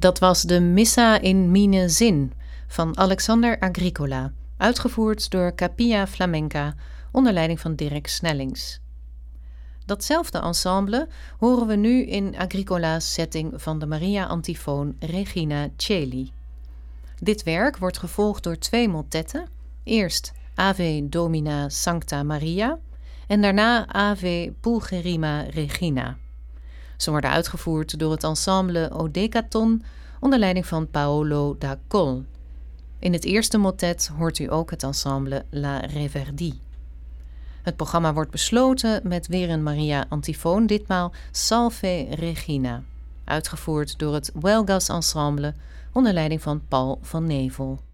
Dat was de Missa in Mine Zin van Alexander Agricola, uitgevoerd door Capilla Flamenca onder leiding van Dirk Snellings. Datzelfde ensemble horen we nu in Agricola's setting van de Maria-antifoon Regina Coeli. Dit werk wordt gevolgd door 2 motetten, eerst Ave Domina Sancta Maria en daarna Ave Pulcherima Regina. Ze worden uitgevoerd door het ensemble Odecaton onder leiding van Paolo da Col. In het eerste motet hoort u ook het ensemble La Reverdie. Het programma wordt besloten met weer een Maria-antifoon, ditmaal Salve Regina, uitgevoerd door het Huelgas Ensemble onder leiding van Paul van Nevel.